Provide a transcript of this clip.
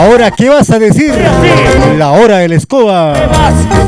Ahora, ¿qué vas a decir? La hora de la escoba.